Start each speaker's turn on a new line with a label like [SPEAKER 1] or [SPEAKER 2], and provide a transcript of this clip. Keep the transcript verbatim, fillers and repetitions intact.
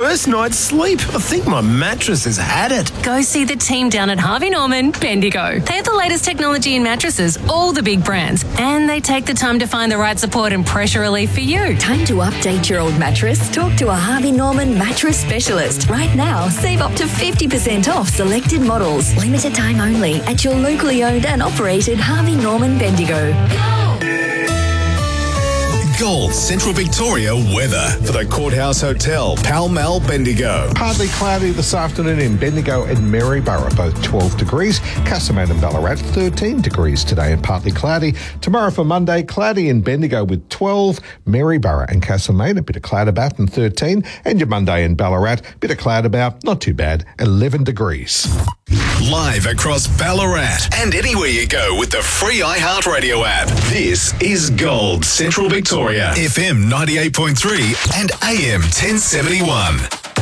[SPEAKER 1] worst night's sleep. I think my mattress has had it.
[SPEAKER 2] Go see the team down at Harvey Norman Bendigo. They have the latest technology in mattresses, all the big brands, and they take the time to find the right support and pressure relief for you.
[SPEAKER 3] Time to update your old mattress? Talk to a Harvey Norman mattress specialist. Right now, save up to fifty percent off selected models. Limited time only at your locally owned and operated Harvey Norman Bendigo.
[SPEAKER 4] Gold Central Victoria weather for the Courthouse Hotel, Pall Mall, Bendigo.
[SPEAKER 5] Partly cloudy this afternoon in Bendigo and Maryborough, both twelve degrees. Castlemaine and Ballarat, thirteen degrees today and partly cloudy. Tomorrow for Monday, cloudy in Bendigo with twelve. Maryborough and Castlemaine, a bit of cloud about and thirteen. And your Monday in Ballarat, bit of cloud about, not too bad, eleven degrees.
[SPEAKER 4] Live across Ballarat and anywhere you go with the free iHeartRadio app. This is Gold Central Victoria, F M ninety-eight point three and A M ten seventy-one.